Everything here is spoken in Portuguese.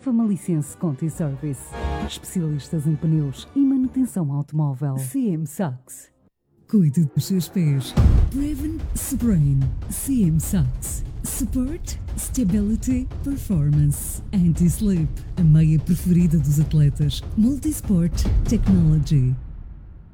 Infamalicense Conti Service. Especialistas em pneus e manutenção automóvel. CM Sachs. Cuide dos seus pés. Preven Sprain. CM Sachs. Support, Stability, Performance. Anti-Slip. A meia preferida dos atletas. Multisport Technology.